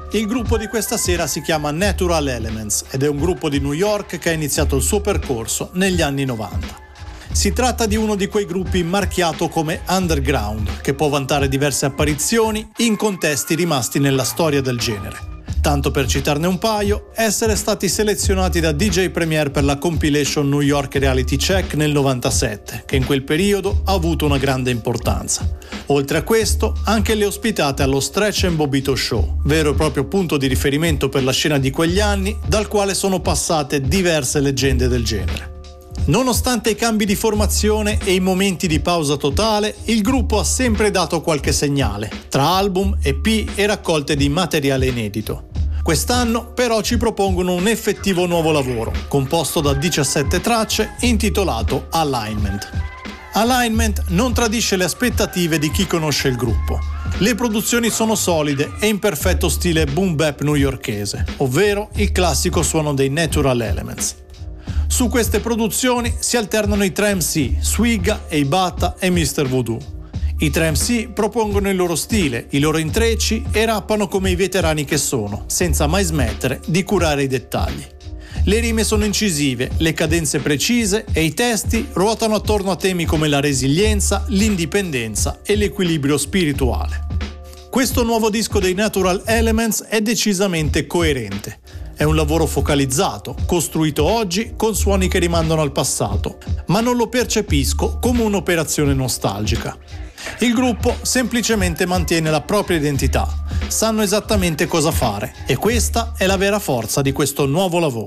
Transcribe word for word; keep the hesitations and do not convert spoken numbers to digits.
Il gruppo di questa sera si chiama Natural Elements ed è un gruppo di New York che ha iniziato il suo percorso negli anni novanta. Si tratta di uno di quei gruppi marchiato come underground, che può vantare diverse apparizioni in contesti rimasti nella storia del genere. Tanto per citarne un paio, essere stati selezionati da D J Premier per la compilation New York Reality Check nel novantasette, che in quel periodo ha avuto una grande importanza. Oltre a questo, anche le ospitate allo Stretch and Bobbito Show, vero e proprio punto di riferimento per la scena di quegli anni, dal quale sono passate diverse leggende del genere. Nonostante i cambi di formazione e i momenti di pausa totale, il gruppo ha sempre dato qualche segnale, tra album, E P e raccolte di materiale inedito. Quest'anno però ci propongono un effettivo nuovo lavoro, composto da diciassette tracce, intitolato Alignment. Alignment non tradisce le aspettative di chi conosce il gruppo. Le produzioni sono solide e in perfetto stile boom bap newyorkese, ovvero il classico suono dei Natural Elements. Su queste produzioni si alternano i tre M C, Swigga, Eibata e mister Voodoo. I tre M C propongono il loro stile, i loro intrecci e rappano come i veterani che sono, senza mai smettere di curare i dettagli. Le rime sono incisive, le cadenze precise e i testi ruotano attorno a temi come la resilienza, l'indipendenza e l'equilibrio spirituale. Questo nuovo disco dei Natural Elements è decisamente coerente. È un lavoro focalizzato, costruito oggi con suoni che rimandano al passato, ma non lo percepisco come un'operazione nostalgica. Il gruppo semplicemente mantiene la propria identità, sanno esattamente cosa fare e questa è la vera forza di questo nuovo lavoro.